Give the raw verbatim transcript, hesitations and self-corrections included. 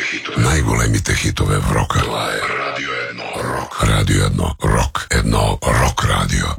Najgolemite hitove roka. Radio jedno, rock. Radio jedno, rock. Jedno rock radio.